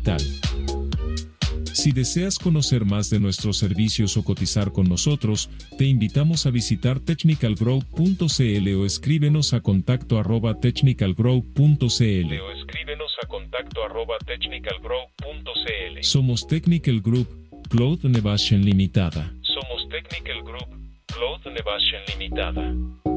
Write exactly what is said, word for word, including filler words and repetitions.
digital. Si deseas conocer más de nuestros servicios o cotizar con nosotros, te invitamos a visitar technical group punto c l o escríbenos a contacto arroba technical group punto c l o escríbenos a contacto arroba technical group punto c l. Somos Technical Group, Cloud Innovation Limitada. Somos Technical Group, Cloud Innovation Limitada.